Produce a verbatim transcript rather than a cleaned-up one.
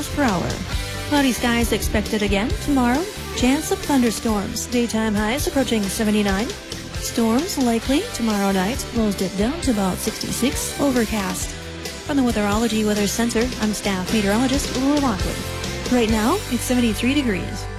miles per hour. Cloudy skies expected again tomorrow. Chance of thunderstorms. Daytime highs approaching seventy-nine. Storms likely tomorrow night. Lows dip down to about sixty-six. Overcast. From the Weatherology Weather Center, I'm staff meteorologist Laura Lockwood. Right now, it's seventy-three degrees.